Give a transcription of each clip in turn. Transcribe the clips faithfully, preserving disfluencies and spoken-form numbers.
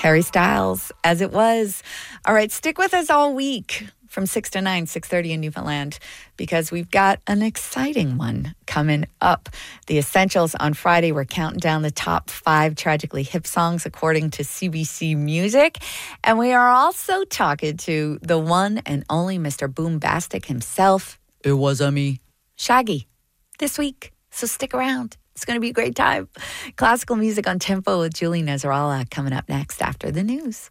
Harry Styles, As It Was. All right, stick with us all week from six to nine, six thirty in Newfoundland, because we've got an exciting one coming up. The Essentials on Friday, we're counting down the top five tragically hip songs according to C B C Music. And we are also talking to the one and only Mister Boombastic himself. It was a me. Shaggy, this week. So stick around. It's going to be a great time. Classical music on Tempo with Julie Nasrallah coming up next after the news.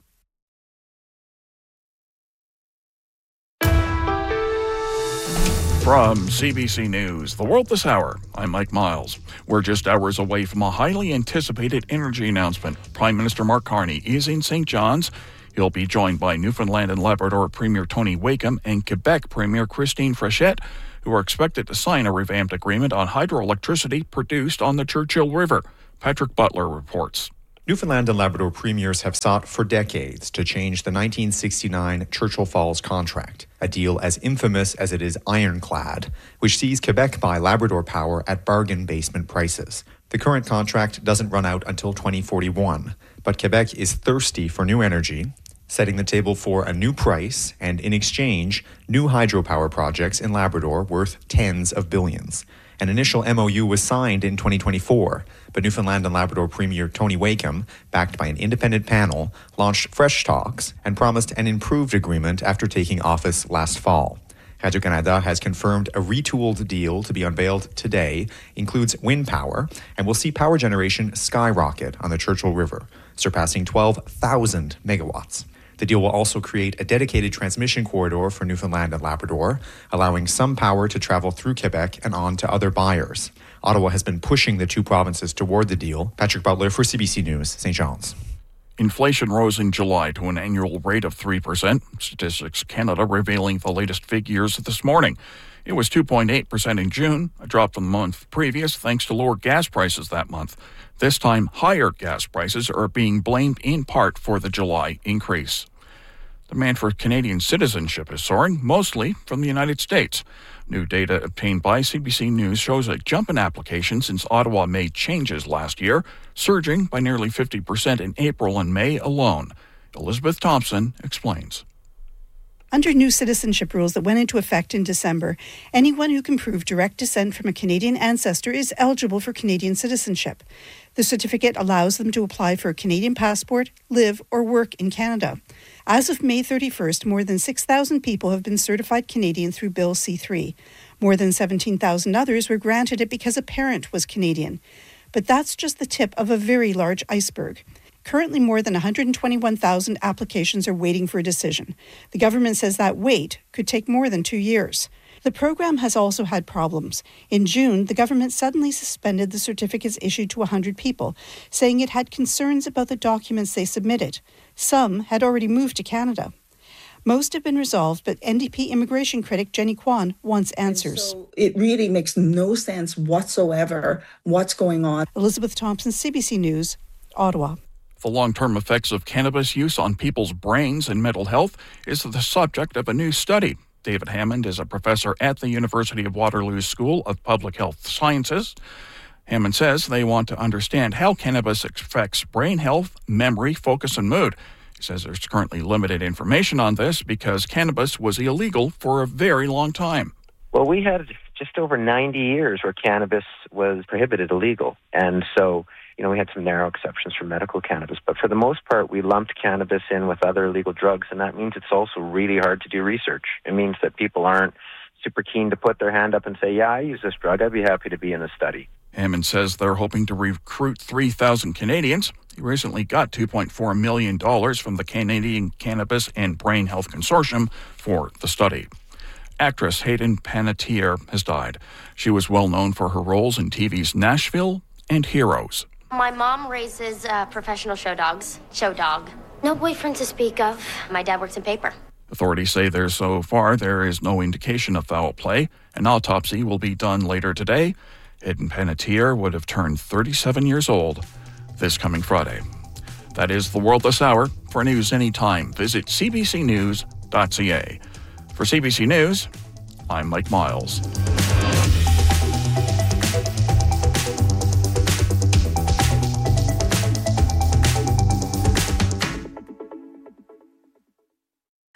From C B C News, The World This Hour, I'm Mike Miles. We're just hours away from a highly anticipated energy announcement. Prime Minister Mark Carney is in Saint John's. He'll be joined by Newfoundland and Labrador Premier Tony Wakeham and Quebec Premier Christine Frechette, who are expected to sign a revamped agreement on hydroelectricity produced on the Churchill River. Patrick Butler reports. Newfoundland and Labrador premiers have sought for decades to change the nineteen sixty-nine Churchill Falls contract, a deal as infamous as it is ironclad, which sees Quebec buy Labrador power at bargain basement prices. The current contract doesn't run out until twenty forty-one, but Quebec is thirsty for new energy, setting the table for a new price and, in exchange, new hydropower projects in Labrador worth tens of billions. An initial M O U was signed in twenty twenty-four, but Newfoundland and Labrador Premier Tony Wakeham, backed by an independent panel, launched fresh talks and promised an improved agreement after taking office last fall. Radio-Canada has confirmed a retooled deal to be unveiled today, includes wind power, and will see power generation skyrocket on the Churchill River, surpassing twelve thousand megawatts. The deal will also create a dedicated transmission corridor for Newfoundland and Labrador, allowing some power to travel through Quebec and on to other buyers. Ottawa has been pushing the two provinces toward the deal. Patrick Butler for C B C News, Saint John's. Inflation rose in July to an annual rate of three percent. Statistics Canada revealing the latest figures this morning. It was two point eight percent in June, a drop from the month previous thanks to lower gas prices that month. This time, higher gas prices are being blamed in part for the July increase. Demand for Canadian citizenship is soaring, mostly from the United States. New data obtained by C B C News shows a jump in applications since Ottawa made changes last year, surging by nearly fifty percent in April and May alone. Elizabeth Thompson explains. Under new citizenship rules that went into effect in December, anyone who can prove direct descent from a Canadian ancestor is eligible for Canadian citizenship. The certificate allows them to apply for a Canadian passport, live or work in Canada. As of May thirty-first, more than six thousand people have been certified Canadian through Bill C three. More than seventeen thousand others were granted it because a parent was Canadian. But that's just the tip of a very large iceberg. Currently, more than one hundred twenty-one thousand applications are waiting for a decision. The government says that wait could take more than two years. The program has also had problems. In June, the government suddenly suspended the certificates issued to one hundred people, saying it had concerns about the documents they submitted. Some had already moved to Canada. Most have been resolved, but N D P immigration critic Jenny Kwan wants answers. So it really makes no sense whatsoever what's going on. Elizabeth Thompson, C B C News, Ottawa. The long-term effects of cannabis use on people's brains and mental health is the subject of a new study. David Hammond is a professor at the University of Waterloo's School of Public Health Sciences. Hammond says they want to understand how cannabis affects brain health, memory, focus, and mood. He says there's currently limited information on this because cannabis was illegal for a very long time. Well, we had just over ninety years where cannabis was prohibited illegal. And so, you know, we had some narrow exceptions for medical cannabis. But for the most part, we lumped cannabis in with other illegal drugs. And that means it's also really hard to do research. It means that people aren't super keen to put their hand up and say, yeah, I use this drug. I'd be happy to be in a study. Hammond says they're hoping to recruit three thousand Canadians. He recently got two point four million dollars from the Canadian Cannabis and Brain Health Consortium for the study. Actress Hayden Panettiere has died. She was well known for her roles in T V's Nashville and Heroes. My mom raises uh, professional show dogs. Show dog. No boyfriend to speak of. My dad works in paper. Authorities say there so far there is no indication of foul play. An autopsy will be done later today. Hayden Panettiere would have turned thirty-seven years old this coming Friday. That is The World This Hour. For news anytime, visit c b c news dot c a. For C B C News, I'm Mike Miles.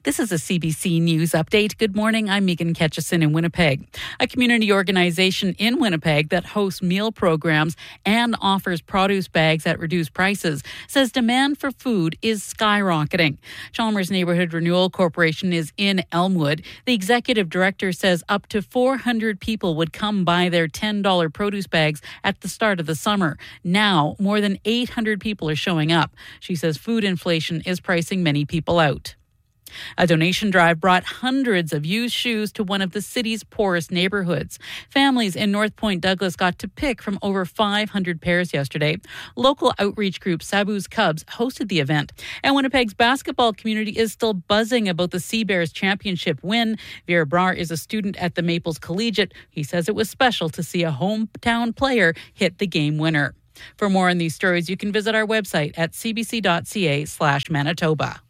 This is a C B C News Update. Good morning. I'm Megan Ketchison in Winnipeg. A community organization in Winnipeg that hosts meal programs and offers produce bags at reduced prices says demand for food is skyrocketing. Chalmers Neighbourhood Renewal Corporation is in Elmwood. The executive director says up to four hundred people would come buy their ten dollars produce bags at the start of the summer. Now, more than eight hundred people are showing up. She says food inflation is pricing many people out. A donation drive brought hundreds of used shoes to one of the city's poorest neighborhoods. Families in North Point Douglas got to pick from over five hundred pairs yesterday. Local outreach group Sabu's Cubs hosted the event. And Winnipeg's basketball community is still buzzing about the Sea Bears championship win. Vera Brar is a student at the Maples Collegiate. He says it was special to see a hometown player hit the game winner. For more on these stories, you can visit our website at cbc.ca slash Manitoba.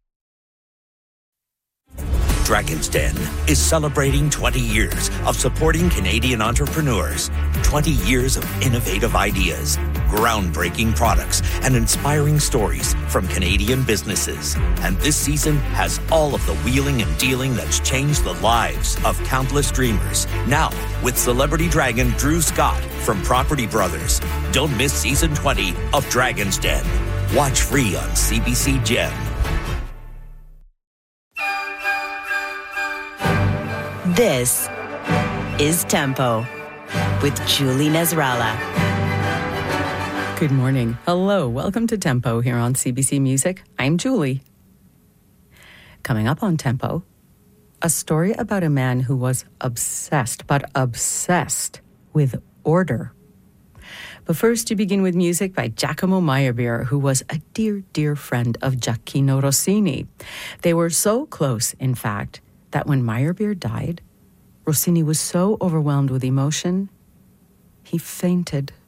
Dragon's Den is celebrating twenty years of supporting Canadian entrepreneurs, twenty years of innovative ideas, groundbreaking products, and inspiring stories from Canadian businesses. And this season has all of the wheeling and dealing that's changed the lives of countless dreamers. Now, with celebrity dragon Drew Scott from Property Brothers. Don't miss season twenty of Dragon's Den. Watch free on C B C Gem. This is Tempo with Julie Nasrallah. Good morning. Hello. Welcome to Tempo here on C B C Music. I'm Julie. Coming up on Tempo, a story about a man who was obsessed, but obsessed with order. But first, you begin with music by Giacomo Meyerbeer, who was a dear, dear friend of Gioacchino Rossini. They were so close, in fact, that when Meyerbeer died, Rossini was so overwhelmed with emotion, he fainted.